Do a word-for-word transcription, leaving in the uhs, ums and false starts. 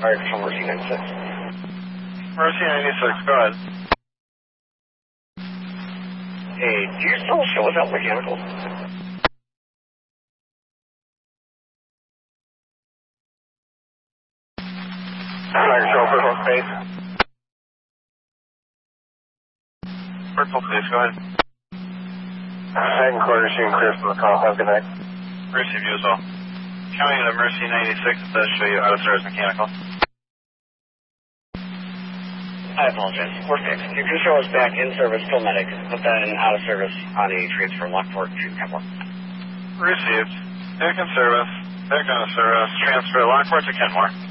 required from Mercy ninety-six. Mercy ninety-six, go ahead. Hey, do you still show without mechanicals? Flag show personal space. Personal space, go ahead. Second quarter, shooting clear from the call. Have a good night. Receive you as well. Counting to Mercy ninety-six, it does show you out of service mechanical. I apologize. We're fixed. You can show us back in service till medic, but then out of service on a transfer Lockport to Kenmore. Received. Back in service. Back out of service. Transfer Lockport to Kenmore.